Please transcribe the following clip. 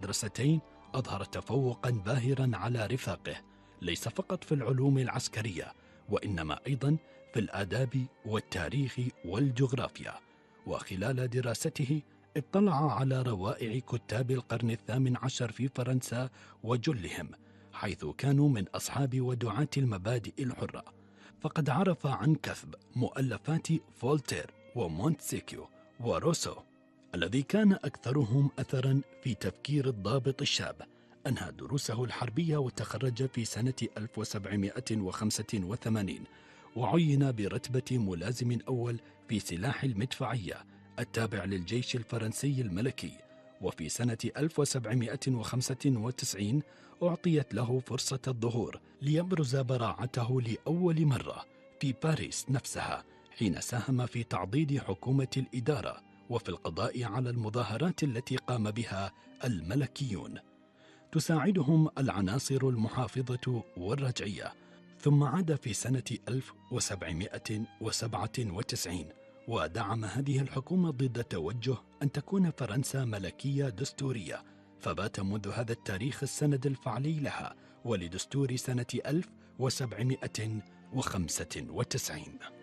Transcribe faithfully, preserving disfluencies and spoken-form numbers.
المدرستين أظهر تفوقا باهرا على رفاقه، ليس فقط في العلوم العسكرية وإنما أيضا في الآداب والتاريخ والجغرافيا. وخلال دراسته اطلع على روائع كتاب القرن الثامن عشر في فرنسا وجلهم، حيث كانوا من أصحاب ودعاة المبادئ الحرة، فقد عرف عن كثب مؤلفات فولتير ومونتسكيو وروسو، الذي كان أكثرهم أثرا في تفكير الضابط الشاب. أنهى دروسه الحربية وتخرج في سنة ألف وسبعمائة وخمسة وثمانين، وعين برتبة ملازم أول في سلاح المدفعية التابع للجيش الفرنسي الملكي. وفي سنة ألف وسبعمائة وخمسة وتسعين أعطيت له فرصة الظهور ليبرز براعته لأول مرة في باريس نفسها، حين ساهم في تعضيد حكومة الإدارة وفي القضاء على المظاهرات التي قام بها الملكيون. تساعدهم العناصر المحافظة والرجعية. ثم عاد في سنة ألف وسبعمائة وسبعة وتسعين ودعم هذه الحكومة ضد توجه أن تكون فرنسا ملكية دستورية، فبات منذ هذا التاريخ السند الفعلي لها ولدستور سنة ألف وسبعمائة وخمسة وتسعين.